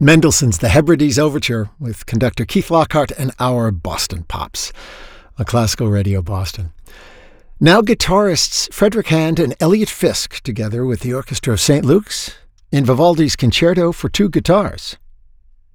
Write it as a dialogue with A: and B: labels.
A: Mendelssohn's The Hebrides Overture with conductor Keith Lockhart and our Boston Pops on Classical Radio Boston. Now guitarists Frederick Hand and Elliot Fisk together with the Orchestra of St. Luke's in Vivaldi's Concerto for Two Guitars.